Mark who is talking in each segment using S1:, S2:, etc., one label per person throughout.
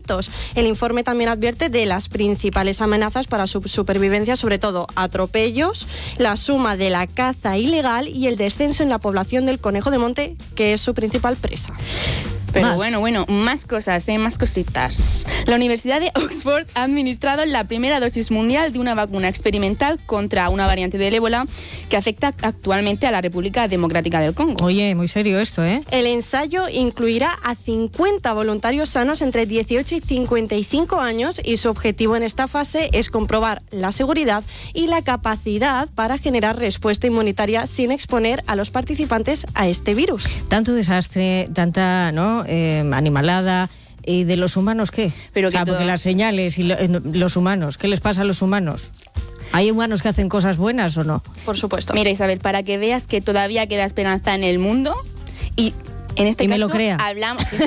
S1: insectos. El informe también advierte de las principales amenazas para su supervivencia, sobre todo atropellos, la suma de la caza ilegal y el descenso en la población del conejo de monte, que es su principal presa.
S2: Pero bueno, más cosas, más cositas. La Universidad de Oxford ha administrado la primera dosis mundial de una vacuna experimental contra una variante del ébola que afecta actualmente a la República Democrática del Congo.
S3: Oye, muy serio esto, ¿eh?
S1: El ensayo incluirá a 50 voluntarios sanos entre 18 y 55 años y su objetivo en esta fase es comprobar la seguridad y la capacidad para generar respuesta inmunitaria sin exponer a los participantes a este virus.
S3: Tanto desastre, tanta, ¿no? Animalada. ¿Y de los humanos qué?
S2: Pero
S3: porque las señales y los humanos, ¿qué les pasa a los humanos? ¿Hay humanos que hacen cosas buenas o no?
S1: Por supuesto.
S2: Mira, Isabel, para que veas que todavía queda esperanza en el mundo y en este caso
S3: me lo crea.
S2: hablamos... Sí.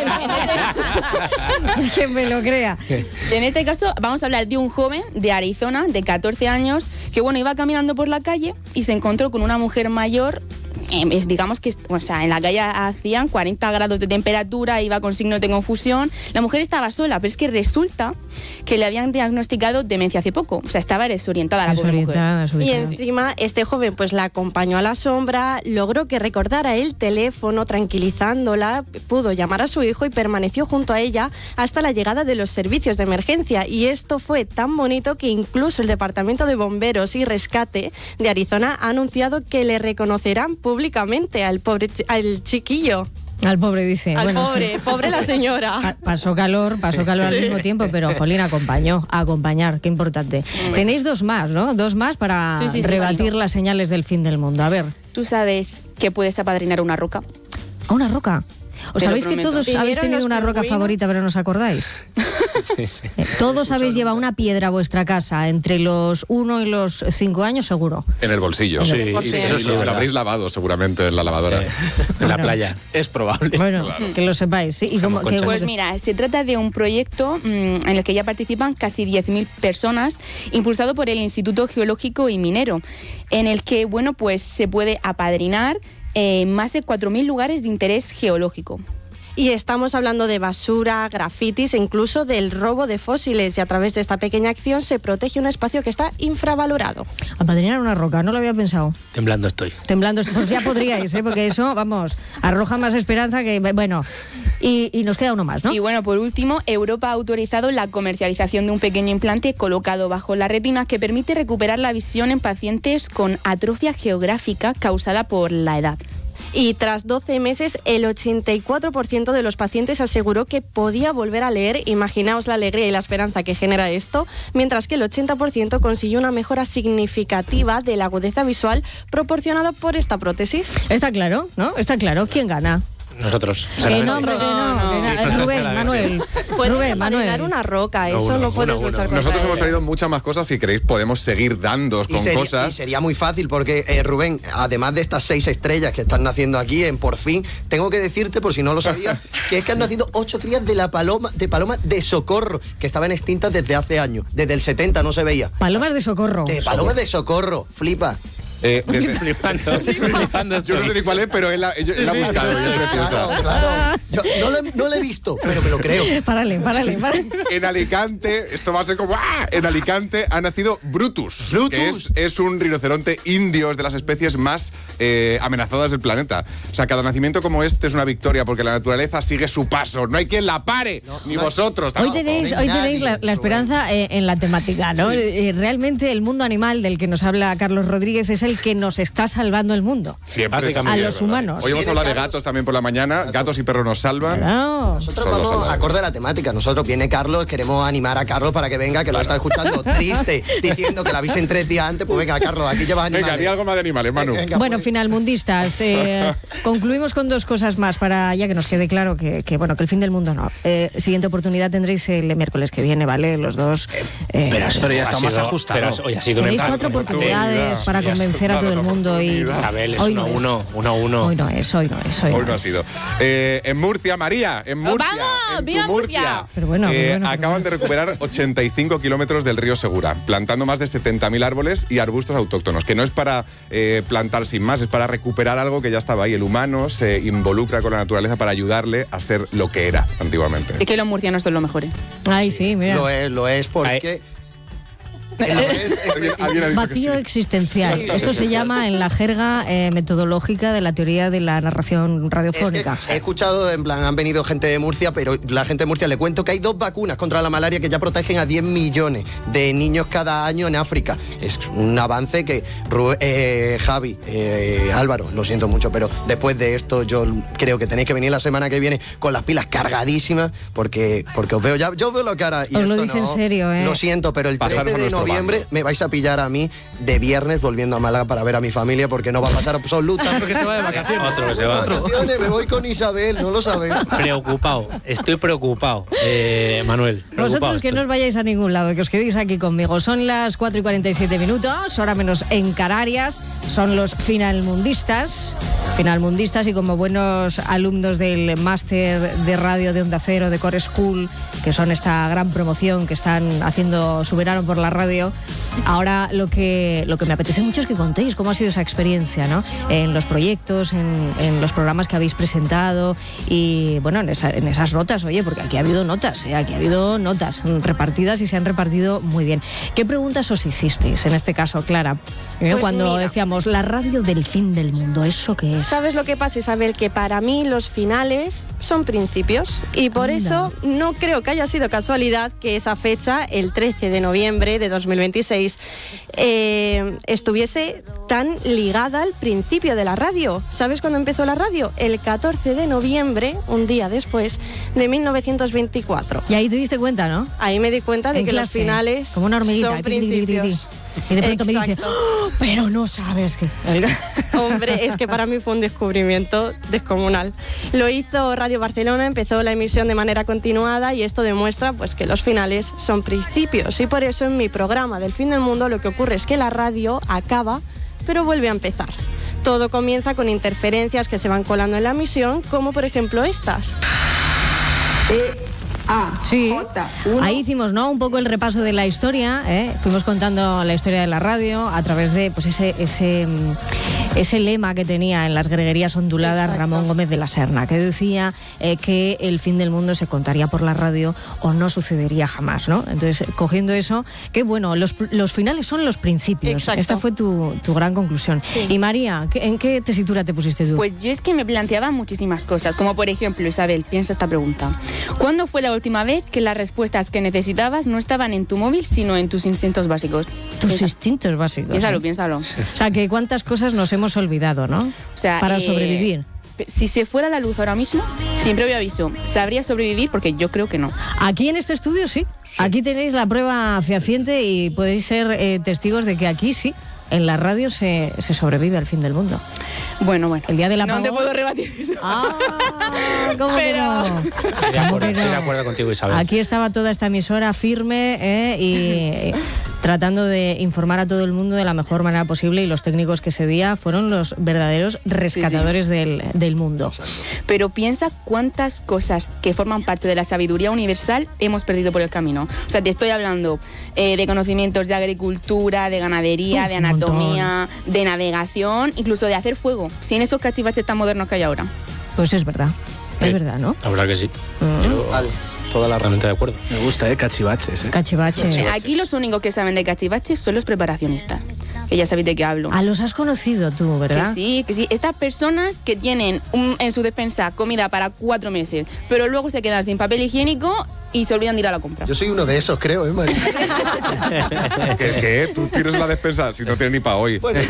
S3: Que me lo crea.
S2: En este caso vamos a hablar de un joven de Arizona de 14 años que iba caminando por la calle y se encontró con una mujer mayor. Digamos que, en la calle hacían 40 grados de temperatura, iba con signos de confusión. La mujer estaba sola, pero es que resulta que le habían diagnosticado demencia hace poco. Estaba desorientada la pobre mujer.
S1: Y encima este joven la acompañó a la sombra, logró que recordara el teléfono tranquilizándola, pudo llamar a su hijo y permaneció junto a ella hasta la llegada de los servicios de emergencia. Y esto fue tan bonito que incluso el Departamento de Bomberos y Rescate de Arizona ha anunciado que le reconocerán públicamente al chiquillo.
S3: Al pobre, dice.
S1: Al pobre la señora.
S3: Pasó calor al mismo tiempo, pero jolín, acompañar, qué importante. Tenéis dos más, ¿no? Dos más para rebatir las señales del fin del mundo. A ver.
S2: ¿Tú sabes que puedes apadrinar una roca?
S3: ¿A una roca? ¿Os sabéis que todos habéis tenido una roca favorita pero no os acordáis?
S4: Sí.
S3: Todos habéis llevado una piedra a vuestra casa entre los 1 y los 5 años, seguro.
S4: En el bolsillo.
S2: Sí,
S4: eso sí, lo habréis lavado seguramente en la lavadora.
S5: En la playa. Es probable.
S3: Bueno, claro. Que lo sepáis. ¿Sí?
S2: Pues mira, se trata de un proyecto en el que ya participan casi 10.000 personas, impulsado por el Instituto Geológico y Minero, en el que, se puede apadrinar más de 4.000 lugares de interés geológico.
S1: Y estamos hablando de basura, grafitis e incluso del robo de fósiles. Y a través de esta pequeña acción se protege un espacio que está infravalorado.
S3: Apadrinar una roca, no lo había pensado.
S5: Temblando estoy.
S3: Pues ya podríais, porque eso, arroja más esperanza que... Bueno, y nos queda uno más, ¿no?
S2: Y por último, Europa ha autorizado la comercialización de un pequeño implante colocado bajo la retina que permite recuperar la visión en pacientes con atrofia geográfica causada por la edad.
S1: Y tras 12 meses, el 84% de los pacientes aseguró que podía volver a leer. Imaginaos la alegría y la esperanza que genera esto, mientras que el 80% consiguió una mejora significativa de la agudeza visual proporcionada por esta prótesis.
S3: Está claro, ¿no? Está claro. ¿Quién gana?
S5: Nosotros.
S3: No. Rubén, Manuel.
S1: Puedes apadrinar una roca, eso no puedes luchar contra.
S4: Nosotros hemos traído muchas más cosas, si queréis podemos seguir dándos con cosas.
S6: Y sería muy fácil porque, Rubén, además de estas 6 estrellas que están naciendo aquí en Por Fin, tengo que decirte, por si no lo sabías, que es que han nacido 8 crías de paloma de socorro, que estaban extintas desde hace años. Desde el 70 no se veía.
S3: Palomas de socorro.
S6: Palomas de socorro, flipa.
S5: Flipando
S4: yo no sé ni cuál es, pero él la ha buscado.
S6: Claro. Yo no lo he visto, pero me lo creo.
S3: Párale.
S4: En Alicante, esto va a ser como... ¡ah! En Alicante ha nacido Brutus. Que es un rinoceronte indio, es de las especies más amenazadas del planeta. O sea, cada nacimiento como este es una victoria, porque la naturaleza sigue su paso. No hay quien la pare, ni vosotros.
S3: Hoy tenéis la esperanza en la temática, ¿no? Realmente el mundo animal del que nos habla Carlos Rodríguez es el que nos está salvando el mundo.
S4: Siempre es así,
S3: a los humanos.
S4: Hoy hemos hablado de gatos también por la mañana. Gatos y perros nos salvan.
S3: Claro.
S6: Nosotros vamos acorde a la temática. Nosotros viene Carlos, queremos animar a Carlos para que venga, que lo está escuchando triste, diciendo que la avisen 3 días antes. Pues venga, Carlos, aquí llevas animales.
S4: Venga, di algo más de animales, Manu.
S3: Bueno, finalmundistas, concluimos con 2 cosas más para ya que nos quede claro que el fin del mundo no. Siguiente oportunidad tendréis el miércoles que viene, ¿vale? Los dos.
S5: Pero ya estamos ajustados.
S3: Hoy ha sido tenéis 4 oportunidades para convencer convencer a todo el mundo y...
S5: Isabel, es
S3: hoy
S5: 1-1.
S3: Hoy no es.
S4: Hoy no ha sido. En Murcia, María, en Murcia.
S2: ¡Vamos!
S4: en tu
S2: ¡Viva Murcia!
S3: Pero bueno,
S4: acaban de recuperar 85 kilómetros del río Segura, plantando más de 70.000 árboles y arbustos autóctonos, que no es para plantar sin más, es para recuperar algo que ya estaba ahí. El humano se involucra con la naturaleza para ayudarle a ser lo que era antiguamente.
S2: Es que los murcianos son los mejores.
S3: Ay, sí, mira.
S6: Lo es porque...
S3: Vacío existencial.
S6: Sí.
S3: Esto se llama en la jerga metodológica de la teoría de la narración radiofónica.
S6: Es que he escuchado, en plan, han venido gente de Murcia, pero la gente de Murcia le cuento que hay 2 vacunas contra la malaria que ya protegen a 10 millones de niños cada año en África. Es un avance que Javi, Álvaro, lo siento mucho, pero después de esto yo creo que tenéis que venir la semana que viene con las pilas cargadísimas porque os veo ya, yo veo la cara. Y
S3: os lo
S6: esto
S3: dice en serio, ¿eh?
S6: Lo siento, pero el 13 de noviembre me vais a pillar a mí de viernes volviendo a Málaga para ver a mi familia porque no va a pasar absolutamente.
S5: Porque se va de vacaciones. Otro que se va.
S6: Me voy con Isabel, no lo sabéis.
S5: Preocupado, estoy preocupado, Manuel.
S3: Vosotros que no os vayáis a ningún lado, que os quedéis aquí conmigo. Son las 4:47, hora menos en Canarias. Son los finalmundistas y como buenos alumnos del máster de radio de Onda Cero, de Core School, que son esta gran promoción que están haciendo su verano por la radio. Ahora lo que me apetece mucho es que contéis cómo ha sido esa experiencia, ¿no? En los proyectos, en los programas que habéis presentado y, bueno, en esas notas, oye, porque aquí ha habido notas repartidas y se han repartido muy bien. ¿Qué preguntas os hicisteis en este caso, Clara?
S1: Pues
S3: cuando
S1: mira,
S3: decíamos la radio del fin del mundo, ¿eso qué es?
S1: ¿Sabes lo que pasa, Isabel? Que para mí los finales son principios y por eso no creo que haya sido casualidad que esa fecha, el 13 de noviembre de 2026, estuviese tan ligada al principio de la radio. ¿Sabes cuándo empezó la radio? El 14 de noviembre, un día después, de 1924.
S3: Y ahí te diste cuenta, ¿no?
S1: Ahí me di cuenta de que los finales
S3: como una hormiguita,
S1: son principios.
S3: Y de pronto
S1: Exacto.
S3: me dice, ¡oh, pero no sabes qué!
S1: Hombre, es que para mí fue un descubrimiento descomunal. Lo hizo Radio Barcelona, empezó la emisión de manera continuada y esto demuestra pues que los finales son principios. Y por eso en mi programa del fin del mundo lo que ocurre es que la radio acaba, pero vuelve a empezar. Todo comienza con interferencias que se van colando en la emisión, como por ejemplo estas.
S3: Sí, ahí hicimos, ¿no?, un poco el repaso de la historia, fuimos contando la historia de la radio a través de pues ese lema que tenía en las greguerías onduladas. Exacto. Ramón Gómez de la Serna, que decía que el fin del mundo se contaría por la radio o no sucedería jamás, ¿no? Entonces, cogiendo eso, que bueno, los finales son los principios.
S1: Exacto.
S3: Esta fue tu gran conclusión. Sí. Y María, ¿en qué tesitura te pusiste tú?
S2: Pues yo es que me planteaba muchísimas cosas, como por ejemplo, Isabel, piensa esta pregunta. ¿Cuándo fue la última vez que las respuestas que necesitabas no estaban en tu móvil, sino en tus instintos básicos?
S3: Tus instintos básicos.
S2: Piénsalo.
S3: O sea, que cuántas cosas nos hemos olvidado, ¿no?
S2: O sea,
S3: para sobrevivir.
S2: Si se fuera la luz ahora mismo, sin previo aviso, ¿sabría sobrevivir? Porque yo creo que no.
S3: Aquí en este estudio sí. Aquí tenéis la prueba fehaciente y podéis ser testigos de que aquí sí, en la radio se sobrevive al fin del mundo.
S2: Bueno.
S3: El día del apagón.
S2: No te puedo rebatir eso.
S3: ¿Cómo que no?
S5: Estoy de acuerdo contigo, Isabel.
S3: Aquí estaba toda esta emisora firme y tratando de informar a todo el mundo de la mejor manera posible, y los técnicos que ese día fueron los verdaderos rescatadores del mundo.
S2: Pero piensa cuántas cosas que forman parte de la sabiduría universal hemos perdido por el camino. O sea, te estoy hablando de conocimientos de agricultura, de ganadería, de anatomía, de navegación, incluso de hacer fuego, sin esos cachivaches tan modernos que hay ahora.
S3: Pues es verdad. Es verdad, ¿no?
S5: La verdad que sí.
S6: Toda la
S5: realmente de acuerdo.
S7: Me gusta, cachivaches.
S3: Cachivaches.
S2: Aquí los únicos que saben de cachivaches son los preparacionistas, que ya sabéis de qué hablo.
S3: Los has conocido tú, ¿verdad?
S2: Que sí. Estas personas que tienen en su despensa comida para 4 meses, pero luego se quedan sin papel higiénico y se olvidan de ir a la compra.
S6: Yo soy uno de esos, creo, María.
S4: ¿Qué? ¿Tú tienes la despensa? Si no tienes ni para hoy.
S6: Bueno,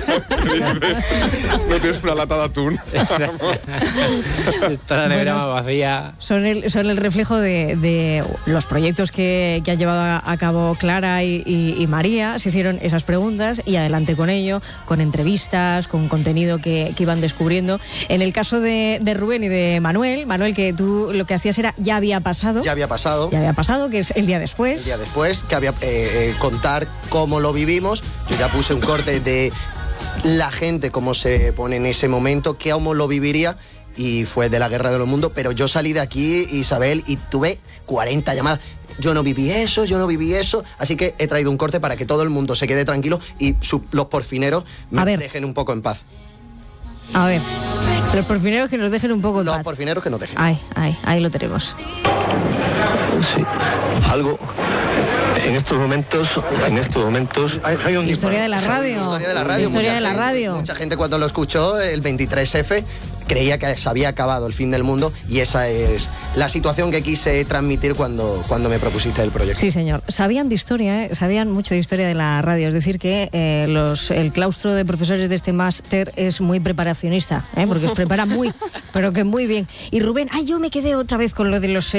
S4: no tienes una lata de atún.
S5: Está la nevera más vacía.
S3: Son el reflejo de los proyectos que han llevado a cabo Clara y María. Se hicieron esas preguntas y adelante con ello, con entrevistas, con contenido que iban descubriendo. En el caso de Rubén y de Manuel, que tú lo que hacías era ya había pasado, que es el día después.
S6: El día después, que había contar cómo lo vivimos. Yo ya puse un corte de la gente cómo se pone en ese momento, cómo lo viviría, y fue de la Guerra de los Mundos, pero yo salí de aquí, Isabel, y tuve 40 llamadas. Yo no viví eso, así que he traído un corte para que todo el mundo se quede tranquilo y los porfineros me dejen un poco en paz.
S3: A ver, los porfineros que nos dejen un poco en paz.
S6: Los porfineros que nos dejen.
S3: Ahí lo tenemos.
S7: Sí, algo. En estos momentos.
S3: Historia de la radio. Historia de la radio.
S6: Mucha gente cuando lo escuchó, el 23F, creía que se había acabado el fin del mundo, y esa es la situación que quise transmitir cuando me propusiste el proyecto.
S3: Sí, señor. Sabían de historia, sabían mucho de historia de la radio. Es decir, que el claustro de profesores de este máster es muy preparacionista, porque os prepara pero que muy bien. Y Rubén, yo me quedé otra vez con lo de los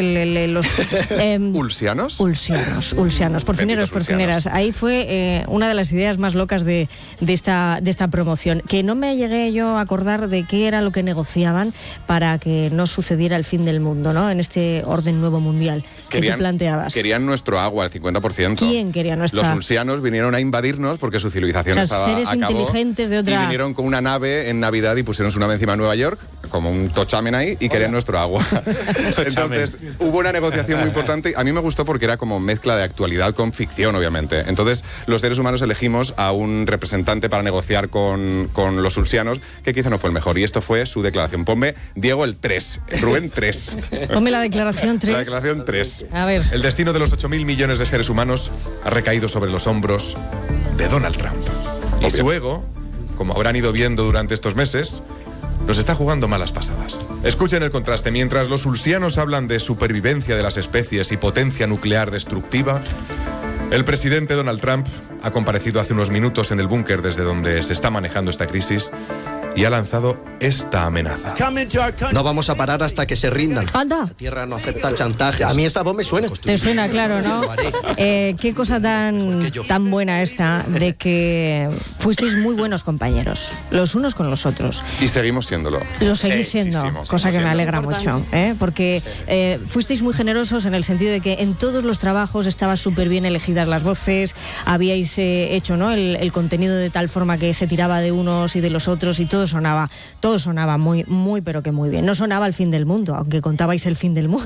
S4: ¿Ulsianos?
S3: Ulsianos, porfineras. Ahí fue una de las ideas más locas de esta promoción, que no me llegué yo a acordar de qué era lo que negociaban para que no sucediera el fin del mundo, ¿no? En este orden nuevo mundial que tú planteabas.
S4: Querían nuestro agua, el 50%.
S3: ¿Quién quería nuestra?
S4: Los ulsianos vinieron a invadirnos porque su civilización estaba
S3: seres
S4: a cabo,
S3: inteligentes de otra...
S4: y vinieron con una nave en Navidad y pusieron su nave encima de Nueva York, como un tochamen ahí, y querían nuestro agua. Entonces, hubo una negociación muy importante. A mí me gustó porque era como mezcla de actualidad con ficción, obviamente. Entonces, los seres humanos elegimos a un representante para negociar con los ulsianos, que quizá no fue el mejor. Y esto fue su declaración. Ponme, Diego, el 3. Rubén, 3.
S3: Ponme la declaración 3.
S4: La declaración 3.
S3: A ver.
S8: El destino de los 8.000 millones de seres humanos ha recaído sobre los hombros de Donald Trump. Y su ego, como habrán ido viendo durante estos meses, nos está jugando malas pasadas. Escuchen el contraste. Mientras los ulsianos hablan de supervivencia de las especies y potencia nuclear destructiva, el presidente Donald Trump ha comparecido hace unos minutos en el búnker desde donde se está manejando esta crisis y ha lanzado esta amenaza.
S6: No vamos a parar hasta que se rindan.
S3: ¡Anda!
S6: La tierra no acepta chantaje. A mí esta voz me suena.
S3: Te suena, claro, ¿no? Qué cosa tan buena esta de que fuisteis muy buenos compañeros, los unos con los otros.
S4: Y seguimos siéndolo.
S3: Lo seguís siendo, cosa que me alegra mucho, porque fuisteis muy generosos en el sentido de que en todos los trabajos estaban súper bien elegidas las voces, habíais hecho, ¿no?, el contenido de tal forma que se tiraba de unos y de los otros, y todo sonaba muy, muy, pero que muy bien. No sonaba el fin del mundo, aunque contabais el fin del mundo.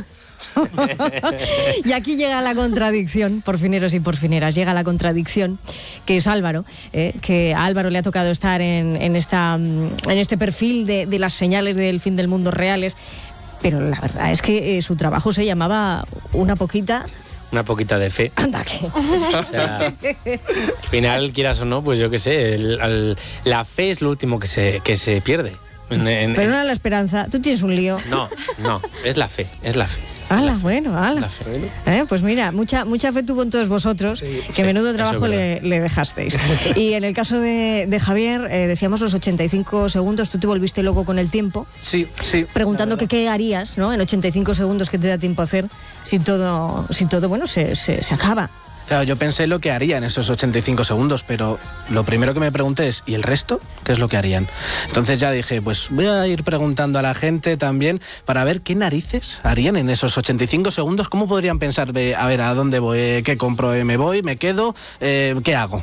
S3: Y aquí llega la contradicción, porfineros y porfineras, llega la contradicción, que es Álvaro, que a Álvaro le ha tocado estar en este perfil de las señales del fin del mundo reales, pero la verdad es que su trabajo se llamaba Una poquita
S5: de fe.
S3: Anda, ¿qué?
S5: O sea, al final, quieras o no, pues yo qué sé, la fe es lo último que se pierde.
S3: Pero no era la esperanza. Tú tienes un lío.
S5: No, es la fe.
S3: ¡Hala, bueno, hala! Pues mira, mucha fe tuvo en todos vosotros, sí, que menudo trabajo le dejasteis. Y en el caso de Javier, decíamos los 85 segundos, tú te volviste loco con el tiempo.
S9: Sí.
S3: Preguntando que qué harías, ¿no?, en 85 segundos que te da tiempo a hacer si todo bueno, se acaba.
S9: Claro, yo pensé lo que haría en esos 85 segundos, pero lo primero que me pregunté es, ¿y el resto? ¿Qué es lo que harían? Entonces ya dije, pues voy a ir preguntando a la gente también para ver qué narices harían en esos 85 segundos, cómo podrían pensar, a ver, ¿a dónde voy? ¿Qué compro? ¿Me voy? ¿Me quedo? ¿Qué hago?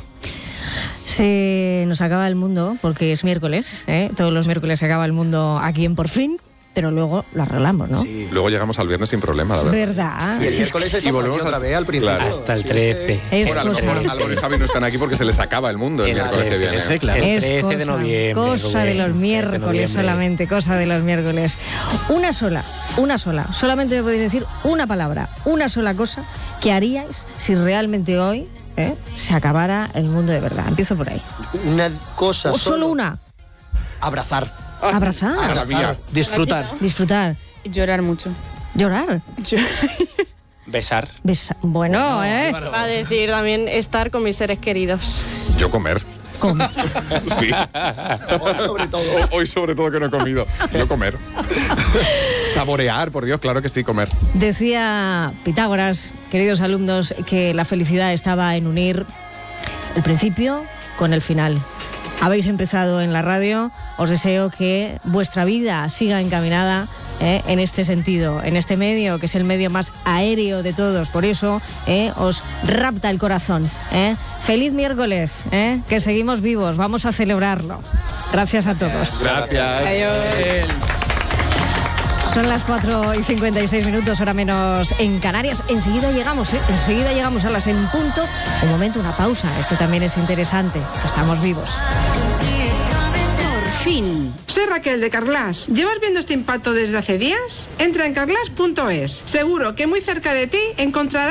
S3: Se nos acaba el mundo porque es miércoles, todos los miércoles se acaba el mundo aquí en Por Fin. Pero luego lo arreglamos, ¿no?
S4: Sí. Luego llegamos al viernes sin problema, la
S3: verdad.
S6: Sí, el miércoles
S4: y volvemos
S6: otra vez al principio.
S4: Claro.
S5: Hasta el 13.
S4: Bueno, a lo mejor Álvaro y Javi no están aquí porque se les acaba el mundo el miércoles que viene.
S5: El 13 de noviembre.
S3: Cosa de los miércoles solamente, cosa de los miércoles. Una sola. Solamente me podéis decir una palabra, una sola cosa que haríais si realmente hoy se acabara el mundo de verdad. Empiezo por ahí.
S6: Una cosa.
S3: ¿O solo una?
S6: Abrazar.
S3: ¿Abrazar? Disfrutar.
S2: Llorar mucho.
S3: ¿Llorar?
S5: Besar.
S3: Bueno,
S1: Va a decir también estar con mis seres queridos.
S4: Yo comer. Sí. Hoy sobre todo que no he comido. Yo comer. Saborear, por Dios, claro que sí, comer.
S3: Decía Pitágoras, queridos alumnos, que la felicidad estaba en unir el principio con el final. Habéis empezado en la radio, os deseo que vuestra vida siga encaminada en este sentido, en este medio, que es el medio más aéreo de todos. Por eso os rapta el corazón. Feliz miércoles, que seguimos vivos, vamos a celebrarlo. Gracias a todos.
S4: Gracias.
S2: Adiós.
S3: Son las 4:56, hora menos en Canarias. Enseguida llegamos a las en punto. Un momento, una pausa. Esto también es interesante. Estamos vivos.
S10: Por fin. Soy Raquel de Carglass. ¿Llevas viendo este impacto desde hace días? Entra en carglass.es. Seguro que muy cerca de ti encontrarás